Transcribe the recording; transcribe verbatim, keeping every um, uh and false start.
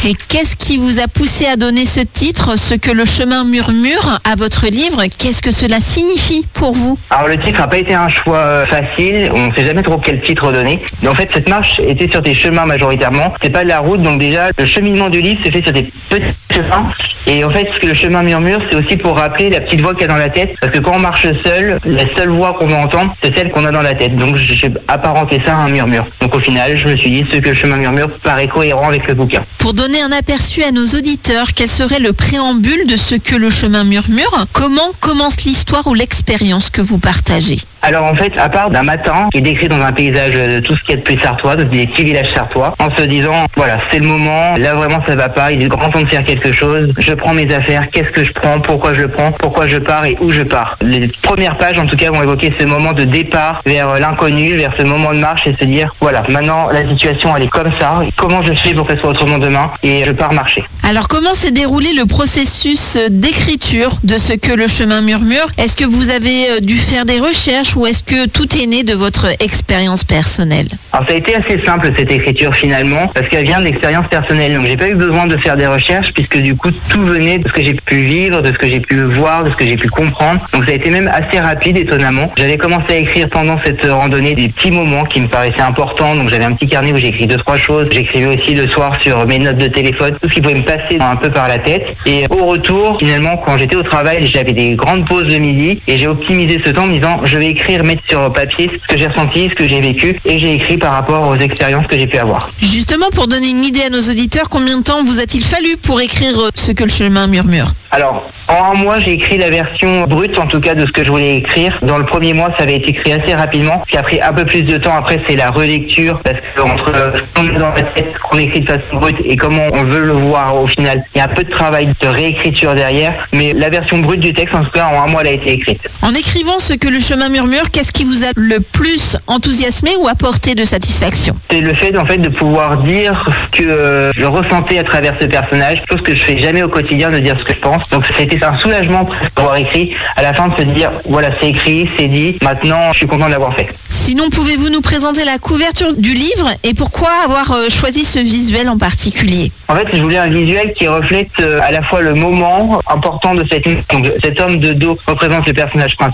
Et qu'est-ce qui vous a poussé à donner ce titre, Ce que le chemin murmure, à votre livre? Qu'est-ce que cela signifie pour vous? Alors le titre n'a pas été un choix facile, on ne sait jamais trop quel titre donner. Mais en fait, cette marche était sur des chemins majoritairement, c'est pas de la route, donc déjà le cheminement du livre se fait sur des petits chemins. Et en fait, ce que le chemin murmure, c'est aussi pour rappeler la petite voix qu'il y a dans la tête, parce que quand on marche seul, la seule voix qu'on va entendre, c'est celle qu'on a dans la tête. Donc j'ai apparenté ça à un murmure. Donc au final, je me suis dit, Ce que le chemin murmure paraît cohérent avec le bouquin. Pour donner un aperçu à nos auditeurs, quel serait le préambule de Ce que le chemin murmure? Comment commence l'histoire ou l'expérience que vous partagez? Alors en fait, à part d'un matin qui est décrit dans un paysage de tout ce qu'il y a de plus sartois, de des petits villages sartois, en se disant, voilà, c'est le moment, là vraiment ça va pas, il est grand temps de faire quelque chose, je prends mes affaires, qu'est-ce que je prends, pourquoi je le prends, pourquoi je pars et où je pars. Les premières pages en tout cas vont évoquer ce moment de départ vers l'inconnu, vers ce moment de marche et se dire, voilà, maintenant la situation elle est comme ça, comment je fais pour qu'elle soit autrement demain, et je pars marcher. Alors comment s'est déroulé le processus d'écriture de Ce que le chemin murmure? Est-ce que vous avez dû faire des recherches ou est-ce que tout est né de votre expérience personnelle? Alors ça a été assez simple cette écriture finalement, parce qu'elle vient de l'expérience personnelle. Donc j'ai pas eu besoin de faire des recherches puisque du coup tout venait de ce que j'ai pu vivre, de ce que j'ai pu voir, de ce que j'ai pu comprendre. Donc ça a été même assez rapide étonnamment. J'avais commencé à écrire pendant cette randonnée des petits moments qui me paraissaient importants. Donc j'avais un petit carnet où j'ai écrit deux trois choses. J'écrivais aussi le soir sur mes notes de téléphone, tout ce qui pouvait me passer un peu par la tête. Et au retour, finalement, quand j'étais au travail, j'avais des grandes pauses de midi et j'ai optimisé ce temps en me disant je vais écrire, mettre sur papier ce que j'ai ressenti, ce que j'ai vécu et j'ai écrit par rapport aux expériences que j'ai pu avoir. Justement, pour donner une idée à nos auditeurs, combien de temps vous a-t-il fallu pour écrire Ce que le chemin murmure? Alors, en un mois, j'ai écrit la version brute, en tout cas, de ce que je voulais écrire. Dans le premier mois, ça avait été écrit assez rapidement. Puis après, un peu plus de temps, après, c'est la relecture, parce que entre ce qu'on met dans la tête, ce qu'on écrit de façon brute et comment on veut le voir au final, il y a un peu de travail de réécriture derrière. Mais la version brute du texte, en tout cas, en un mois, elle a été écrite. En écrivant Ce que le chemin murmure, qu'est-ce qui vous a le plus enthousiasmé ou apporté de satisfaction? C'est le fait, en fait, de pouvoir dire ce que euh, je ressentais à travers ce personnage, chose que je fais jamais au quotidien, de dire ce que je pense. Donc c'était un soulagement d'avoir écrit, à la fin de se dire, voilà, c'est écrit, c'est dit, maintenant je suis content de l'avoir fait. Sinon, pouvez-vous nous présenter la couverture du livre et pourquoi avoir euh, choisi ce visuel en particulier? En fait, je voulais un visuel qui reflète euh, à la fois le moment important de cette donc, cet homme de dos représente le personnage principal.